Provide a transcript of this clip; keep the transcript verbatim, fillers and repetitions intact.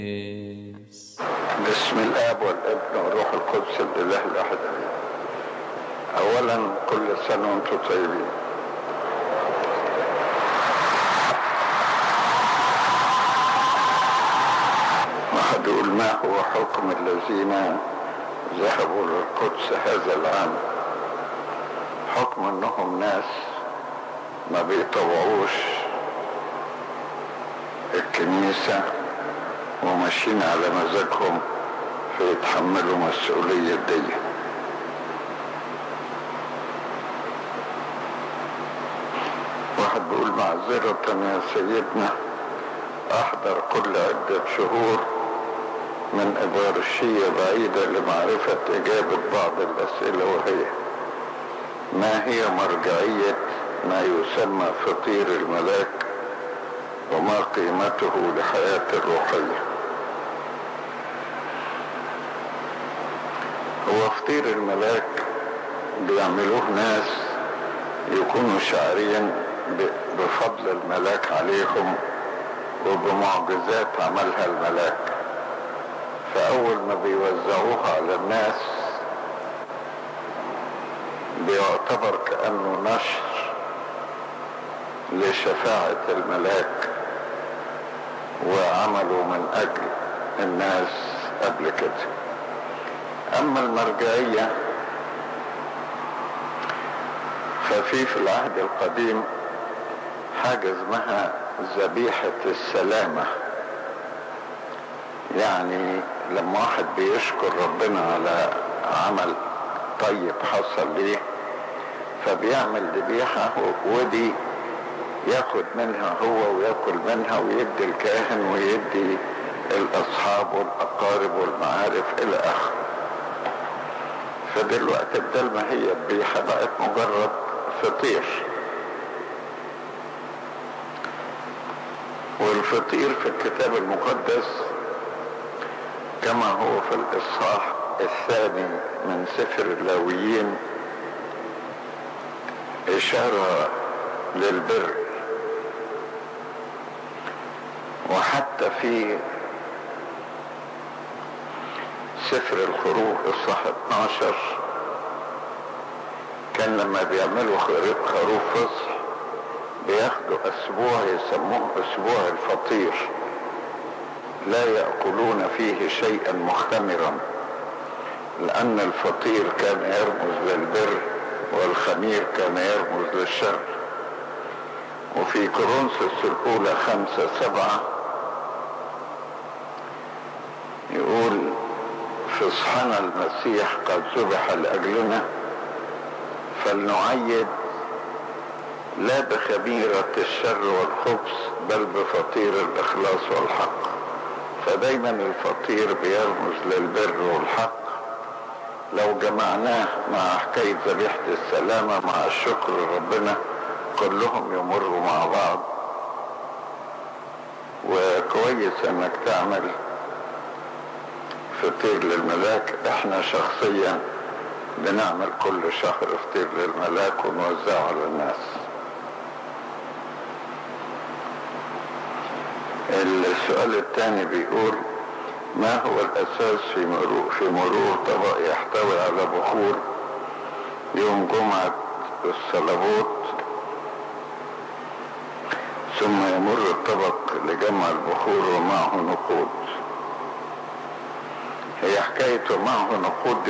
بسم الآب والابن والروح القدس الإله الأحد. أولا كل سنة وأنتم طيبين. واحد يقول ما هو حكم الذين ذهبوا للقدس هذا العام؟ حكم انهم ناس ما بيطوعوش الكنيسة وماشيين على مزاجهم فيتحملوا مسؤولية دي. واحد بيقول معذرة يا سيدنا، احضر كل عدة شهور من إبراشية بعيدة لمعرفة إجابة بعض الأسئلة، وهي ما هي مرجعية ما يسمى فطير الملاك وما قيمته لحياة الروحية؟ هو فطير الملاك بيعملوه ناس يكونوا شاعرين بفضل الملاك عليهم وبمعجزات عملها الملاك، فأول ما بيوزعوها على الناس بيعتبر كأنه نشر لشفاعة الملاك وعملوا من أجل الناس قبل كده. أما المرجعية ففي في العهد القديم حاجة اسمها ذبيحة السلامة، يعني لما واحد بيشكر ربنا على عمل طيب حصل ليه فبيعمل ذبيحة، ودي ياخد منها هو وياكل منها ويدي الكاهن ويدي الأصحاب والأقارب والمعارف إلى آخره. فدلوقتي بدل ما هي ذبيحة بقت مجرد فطير. والفطير في الكتاب المقدس كما هو في الإصحاح الثاني من سفر اللاويين إشارة للبر، وحتى في سفر الخروج إصحاح اتناشر كان لما بيعملوا خروف فصح بياخدوا أسبوع يسموه أسبوع الفطير، لا يأكلون فيه شيئا مختمرا، لأن الفطير كان يرمز للبر والخمير كان يرمز للشر. وفي كورنثوس الأولى خمسة سبعة يقول فصحنا المسيح قد ذبح لأجلنا فلنعيد لا بخميرة الشر والخبث بل بفطير الإخلاص والحق. فدايما الفطير بيرمز للبر والحق. لو جمعناه مع حكاية ذبيحة السلامة مع الشكر لربنا كلهم يمروا مع بعض. وكويس انك تعمل فطير للملاك. احنا شخصيا بنعمل كل شهر فطير للملاك ونوزعه على الناس. السؤال الثاني بيقول ما هو الأساس في مرور, في مرور طبق يحتوي على بخور يوم جمعة الصلوات ثم يمر الطبق لجمع البخور ومعه نقود؟ هي حكاية ومعه نقود